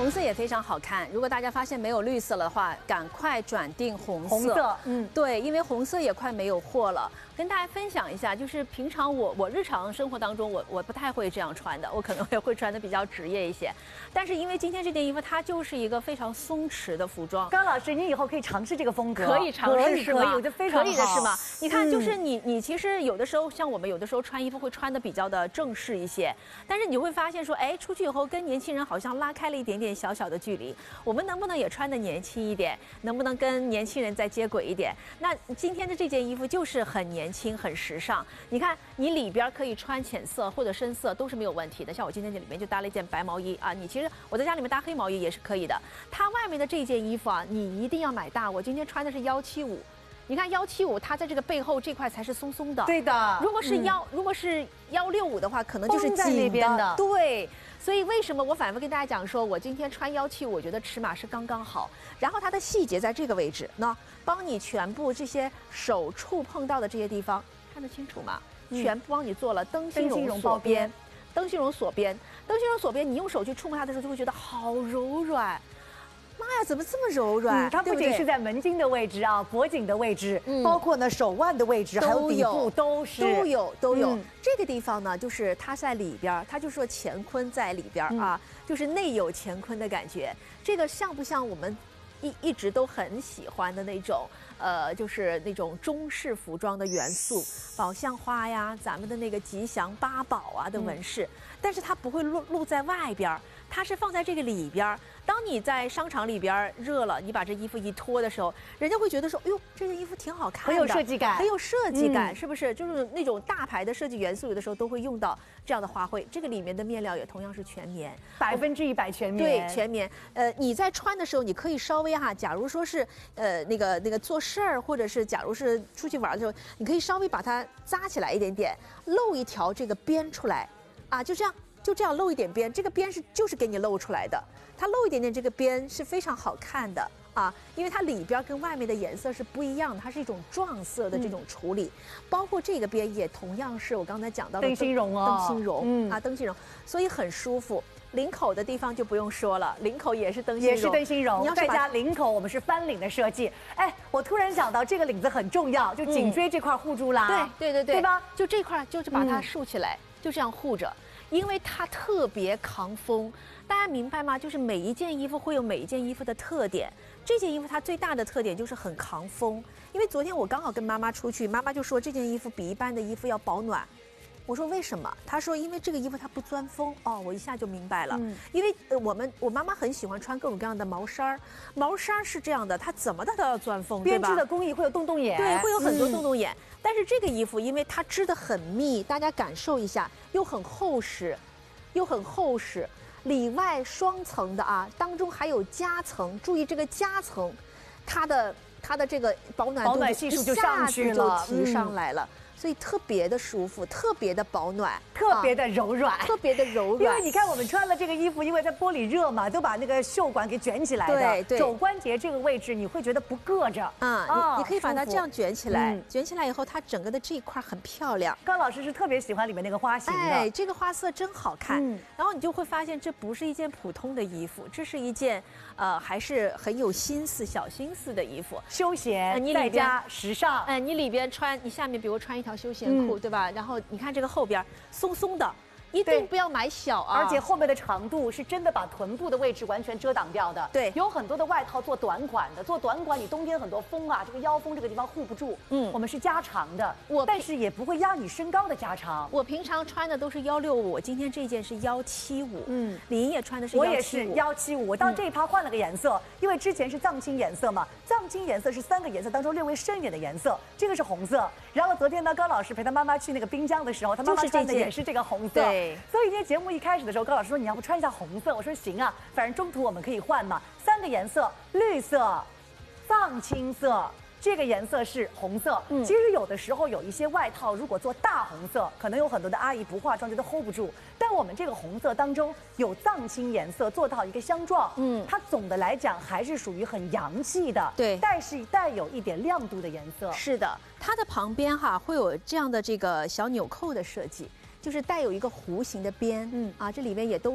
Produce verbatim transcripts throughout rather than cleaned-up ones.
红色也非常好看。如果大家发现没有绿色的话，赶快转订红色。 红色，嗯， 对，因为红色也快没有货了。跟大家分享一下，就是平常我我日常生活当中，我我不太会这样穿的，我可能也会穿的比较职业一些。但是因为今天这件衣服，它就是一个非常松弛的服装。 高老师，你以后可以尝试这个风格， 可以尝试是吗？ 可以，我觉得非常好。 可以的是吗？你看，就是你你其实有的时候，像我们有的时候穿衣服会穿的比较的正式一些，但是你会发现说，哎，出去以后跟年轻人好像拉开了一点点小小的距离。我们能不能也穿的年轻一点？能不能跟年轻人再接轨一点？那今天的这件衣服就是很年轻、很时尚。你看，你里边可以穿浅色或者深色都是没有问题的。像我今天这里面就搭了一件白毛衣啊，你其实我在家里面搭黑毛衣也是可以的。它外面的这件衣服啊，你一定要买大。我今天穿的是幺七五。你看幺七五，它在这个背后这块才是松松的。 对的。 如果是幺、嗯，如果是幺六五的话，可能就是紧在那边的。 对。所以为什么我反复跟大家讲说，我今天穿幺七五，我觉得尺码是刚刚好。然后它的细节在这个位置，那帮你全部这些手触碰到的这些地方，看得清楚吗？嗯、全部帮你做了灯芯绒锁边，灯芯绒锁边，灯芯绒锁边，你用手去触摸它的时候，就会觉得好柔软。妈呀，怎么这么柔软？ 嗯、它不仅是在门襟的位置啊，脖颈的位置，嗯、包括呢手腕的位置，还有底部都是都有都有。嗯、这个地方呢，就是它在里边，它就说乾坤在里边啊，嗯、就是内有乾坤的感觉。这个像不像我们一一直都很喜欢的那种？呃，就是那种中式服装的元素，宝相花呀，咱们的那个吉祥八宝啊的纹饰，嗯、但是它不会露露在外边，它是放在这个里边。当你在商场里边热了，你把这衣服一脱的时候，人家会觉得说，哎呦，这件衣服挺好看的， 很有设计感， 很有设计感，嗯、是不是？就是那种大牌的设计元素，有的时候都会用到这样的花卉。这个里面的面料也同样是全棉， 百分之一百全棉。 对，全棉。呃，你在穿的时候，你可以稍微哈，假如说是呃那个那个做事儿，或者是假如是出去玩的时候，你可以稍微把它扎起来一点点，露一条这个边出来，啊，就这样。就这样露一点边，这个边是就是给你露出来的，它露一点点这个边是非常好看的啊，因为它里边跟外面的颜色是不一样的，它是一种撞色的这种处理，嗯、包括这个边也同样是我刚才讲到的灯芯绒哦， 灯芯绒，嗯啊灯芯绒，所以很舒服。领口的地方就不用说了，领口也是灯芯绒， 也是灯芯绒。你要再加领口，我们是翻领的设计。哎，我突然想到这个领子很重要，就颈椎这块护住啦。 对对对对， 对吧？ 就这块就是把它竖起来，嗯、就这样护着。因为它特别抗风，大家明白吗？就是每一件衣服会有每一件衣服的特点。这件衣服它最大的特点就是很抗风。因为昨天我刚好跟妈妈出去，妈妈就说这件衣服比一般的衣服要保暖。我说为什么？她说因为这个衣服它不钻风。哦，我一下就明白了。嗯、因为呃我们我妈妈很喜欢穿各种各样的毛衫儿，毛衫是这样的，它怎么它都要钻风， 编织的工艺会有洞洞眼， 对，会有很多洞洞眼。嗯、但是这个衣服因为它织得很密，大家感受一下，又很厚实，又很厚实，里外双层的啊，当中还有夹层，注意这个夹层，它的它的这个保暖保暖系数就上去了， 就提上来了。嗯所以特别的舒服，特别的保暖， 特别的柔软， 啊、特别的柔软。 因为你看我们穿了这个衣服，因为在玻璃热嘛，都把那个袖管给卷起来的。 对对。 肘关节这个位置你会觉得不硌着。 啊、嗯，哦、你你可以把它这样卷起来，嗯、卷起来以后，它整个的这一块很漂亮。 高老师是特别喜欢里面那个花型的， 哎，这个花色真好看。嗯。然后你就会发现，这不是一件普通的衣服，这是一件呃还是很有心思、小心思的衣服， 休闲，呃、你再加时尚。 哎，你里边穿，你下面比如穿一条休闲裤。嗯对吧？然后你看这个后边松松的，一定不要买小啊！ 而且后面的长度是真的把臀部的位置完全遮挡掉的。 对， 有很多的外套做短款的，做短款你冬天很多风啊，这个腰封这个地方护不住。嗯，我们是加长的，我但是也不会压你身高的加长。 我平常穿的都是幺六五，我今天这件是幺七五。嗯，李莹也穿的是我也是幺七五，我到这一趴换了个颜色，嗯、因为之前是藏青颜色嘛，藏青颜色是三个颜色当中略微深一点的颜色，这个是红色。然后昨天呢，高老师陪他妈妈去那个滨江的时候，他妈妈穿的也是这个红色。 对。 所以今天节目一开始的时候，高老师说你要不穿一下红色，我说行啊，反正中途我们可以换嘛。三个颜色，绿色、藏青色，这个颜色是红色。嗯，其实有的时候有一些外套，如果做大红色，可能有很多的阿姨不化妆觉得 hold 不住。但我们这个红色当中有藏青颜色，做到一个相撞。嗯，它总的来讲还是属于很洋气的， 对， 但是带有一点亮度的颜色。 是的，它的旁边哈会有这样的这个小纽扣的设计。就是带有一个弧形的边，嗯啊，这里面也都是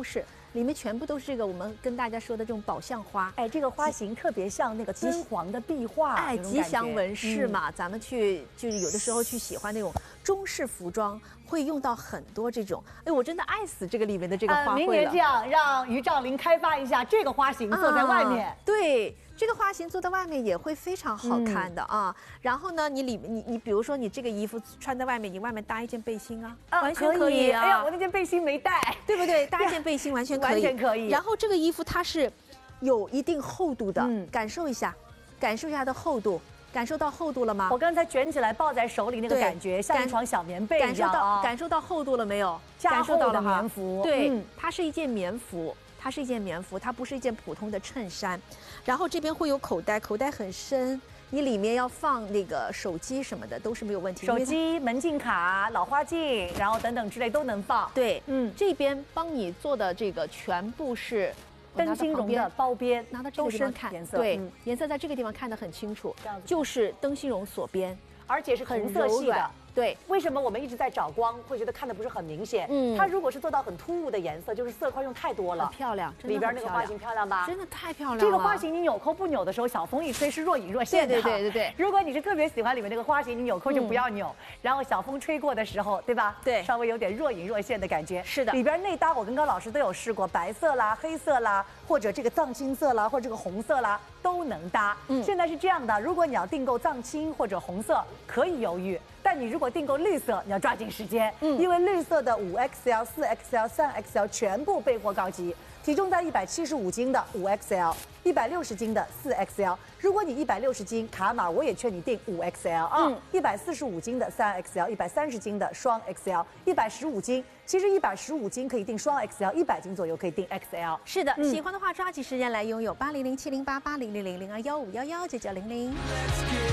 里面全部都是这个我们跟大家说的这种宝相花。 哎，这个花型特别像那个敦煌的壁画， 哎，吉祥纹饰嘛， 嗯、 咱们去就是有的时候去喜欢那种中式服装，会用到很多这种。哎，我真的爱死这个里面的这个花卉了。呃、 明年这样让于兆林开发一下这个花型，做在外面。 啊、对。这个花型做在外面也会非常好看的啊。嗯、然后呢，你里面你你比如说你这个衣服穿在外面，你外面搭一件背心啊， 啊完全可以啊。 哎呀，我那件背心没带， 对不对？搭一件背心完全可以， 完全可以。 然后这个衣服它是有一定厚度的，嗯，感受一下，感受一下它的厚度。感受到厚度了吗？ 我刚才卷起来抱在手里那个感觉，像一床小棉被一样啊。 感受到厚度了没有？ 加厚的棉服， 对，嗯、它是一件棉服。它是一件棉服，它不是一件普通的衬衫，然后这边会有口袋，口袋很深，你里面要放那个手机什么的都是没有问题。 手机、门禁卡、老花镜，然后等等之类都能放。 对，嗯，这边帮你做的这个全部是灯芯绒的包边， 拿到这个地方看， 颜色对，嗯、颜色在这个地方看得很清楚，就是灯芯绒锁边， 而且是同色系的。 对， 为什么我们一直在找光，会觉得看的不是很明显？嗯，它如果是做到很突兀的颜色，就是色块用太多了， 很漂亮， 里边那个花型漂亮吧？ 真的太漂亮了。 这个花型你纽扣不扭的时候，小风一吹是若隐若现的。 对对对对对。 如果你是特别喜欢里面那个花型，你纽扣就不要扭，嗯、然后小风吹过的时候，对吧？ 对， 稍微有点若隐若现的感觉。 是的。 里边内搭我跟高老师都有试过，白色啦、黑色啦，或者这个藏青色啦，或者这个红色啦，都能搭。嗯，现在是这样的，如果你要订购藏青或者红色，可以犹豫。但你如果订购绿色，你要抓紧时间，嗯，因为绿色的五 X L、四 X L、三 X L 全部备货告急，体重在一百七十五斤的五 X L， 一百六十斤的四 X L。如果你一百六十斤卡码，我也劝你订五 X L 啊，一百四十五斤的三 X L， 一百三十斤的双 X L， 一百十五斤，其实一百十五斤可以订双 X L， 一百斤左右可以订 X L。 是的，嗯、喜欢的话抓紧时间来拥有八零零七零八八零零零零二幺五幺幺九九零零。